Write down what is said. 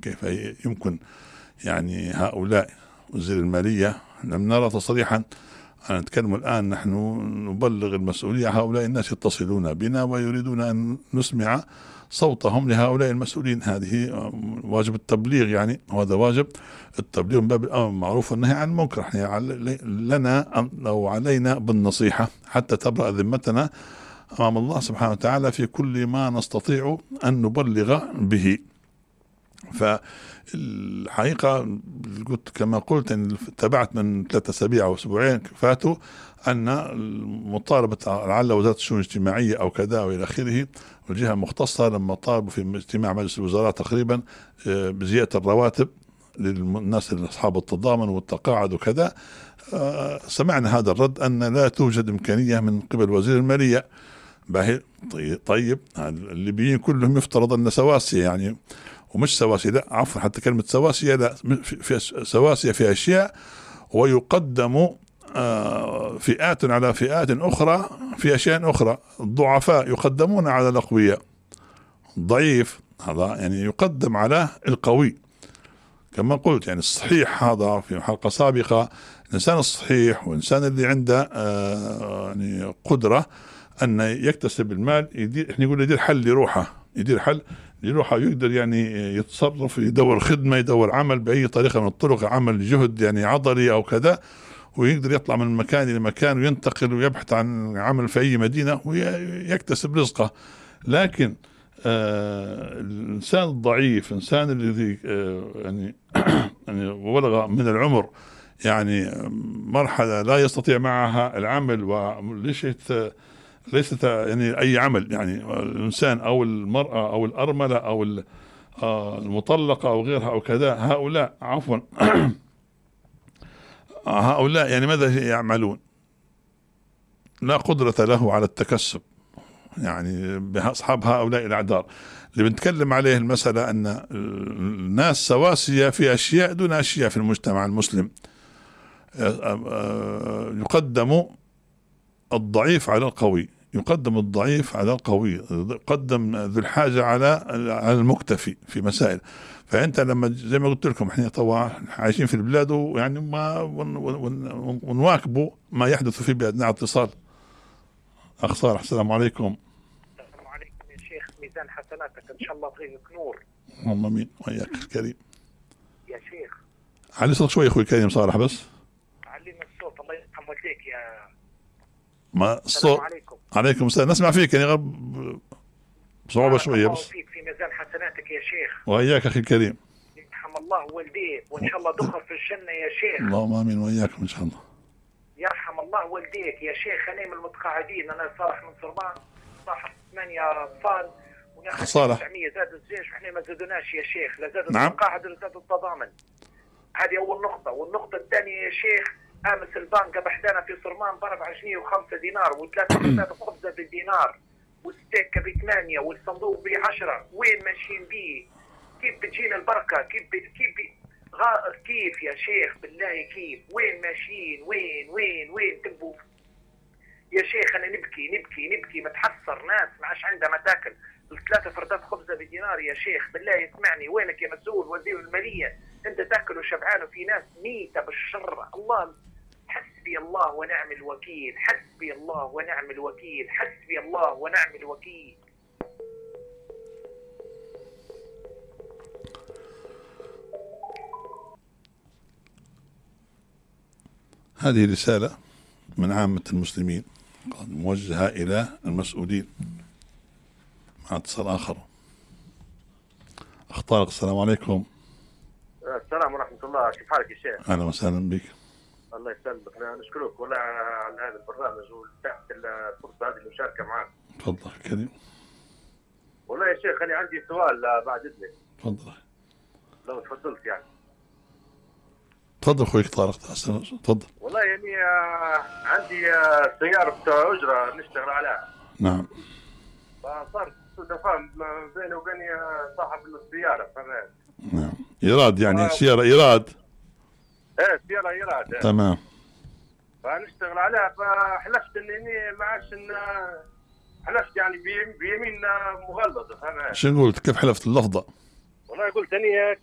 كيف يمكن يعني هؤلاء وزير المالية، لم نرى تصريحا. أنا نتكلم الآن، نحن نبلغ المسؤولية، هؤلاء الناس يتصلون بنا ويريدون أن نسمع صوتهم لهؤلاء المسؤولين. هذه واجب التبليغ يعني، وهذا واجب التبليغ من باب الأمر بالمعروف والنهي عن المنكر. لنا أو علينا بالنصيحة حتى تبرأ ذمتنا أمام الله سبحانه وتعالى في كل ما نستطيع أن نبلغ به. فالحقيقة قلت كما قلت أن تابعت من 3 أسابيع أو أسبوعين فاتوا أن مطالبة لعل وزارة الشؤون الاجتماعية أو كذا وإلى آخره والجهة المختصة لما طالبوا في اجتماع مجلس الوزراء تقريبا بزيادة الرواتب للناس أصحاب التضامن والتقاعد وكذا، سمعنا هذا الرد أن لا توجد إمكانية من قبل وزير المالية. طيب الليبيين كلهم يفترض أن سواسية يعني، ومش سواسية، لا عفوا، حتى كلمة سواسية لا، في سواسية في أشياء ويقدم فئات على فئات أخرى في أشياء أخرى. الضعفاء يقدمون على الأقوياء، الضعيف هذا يعني يقدم على القوي. كما قلت يعني الصحيح هذا في حلقة سابقة، الإنسان الصحيح والإنسان اللي عنده يعني قدرة أن يكتسب المال، إحنا نقول يدير حل لروحه، يدير حل لروحه، يقدر يعني يتصرف، يدور خدمة، يدور عمل بأي طريقة من الطرق، عمل جهد يعني عضلي أو كذا، ويقدر يطلع من مكان إلى مكان وينتقل ويبحث عن عمل في أي مدينة ويكتسب رزقه. لكن الإنسان الضعيف، الإنسان الذي يعني بلغ من العمر يعني مرحلة لا يستطيع معها العمل، ليست يعني أي عمل، يعني الإنسان أو المرأة أو الأرملة أو المطلقة أو غيرها أو كذا، هؤلاء عفوا هؤلاء يعني ماذا يعملون؟ لا قدرة له على التكسب، يعني بأصحاب هؤلاء الأعذار اللي بنتكلم عليه المسألة أن الناس سواسية في أشياء دون أشياء في المجتمع المسلم. يقدم الضعيف على القوي، يقدم الضعيف على القوي، يقدم ذو الحاجة على المكتفي في مسائل. فأنت لما زي ما قلت لكم احنا طبعا عايشين في البلاد ويعني ما ونواكبوا ما يحدث في بلادنا. اتصال أخ صالح، السلام عليكم. السلام عليكم يا شيخ، ميزان حسناتك إن شاء الله بغيك نور. اللهم امين وياك الكريم. يا شيخ علي صوتك شوي اخوي الكريم صالح، بس علينا الصوت. الله يرحم والديك يا ما الصوت. السلام عليكم. عليكم السلام، نسمع فيك يعني بصعوبة شوية بس. فيك في ميزان حسناتك يا شيخ. وياك اخي الكريم. يرحم الله والديك وان شاء الله دخل في الجنة يا شيخ. اللهم امين وياكم ان شاء الله. يرحم الله والديك يا شيخ. انا من المتقاعدين، انا صالح من صرمان، صاحب 8 اطفال وناخذ صالح 900 زاد الزيج واحنا ما زادوناش يا شيخ، لا زاد نعم. التقاعد ولا زاد التضامن. هذه اول نقطة. والنقطة الثانية يا شيخ، امس البنك بحدانا في صرمان ب 4 جنيه و5 دينار و3 قطعات خبزة بالدينار والستيكة ب8 والصندوق ب10. وين ماشيين بيه؟ كيف بتجينا البركة؟ كيف يا شيخ بالله كيف؟ وين ماشيين؟ وين تبوا يا شيخ؟ انا نبكي متحسر. ناس ما عادش عندها ما تاكل، 3 فردات خبزة بدينار يا شيخ. بالله اسمعني، وينك يا مسؤول وزير المالية؟ انت تاكل وشبعان وفي ناس ميتة بالشر. الله حسبي الله ونعم الوكيل، حسبي الله ونعم الوكيل، حسبي الله ونعم الوكيل. هذه رسالة من عامة المسلمين موجهة إلى المسؤولين. مع اتصال آخر. أخ طارق، السلام عليكم. السلام ورحمة الله، كيف حالك يا شيخ؟ أهلا وسهلا بك. الله يسلمك، نشكرك والله على هذا البرنامج وتحت الفرصة هذه المشاركة معك. تفضل كريم. والله يا شيخ أنا عندي سؤال بعد إذنك. تفضل لو تفضلت يعني. تفضل أخوي طارق، تفضل. والله يعني عندي سيارة أجرة نشتغل عليها. نعم. فصارت فهم بيني وبين صاحب السيارة، فهمت؟ نعم. إيراد يعني سيارة إيراد. إيه سيارة إيراد. تمام. فنشتغل عليها، فحلفت إني ما عادش حلفت يعني بيمين مغلظة، فهمت؟ شو قلت؟ كيف حلفت اللفظة؟ والله قلت اني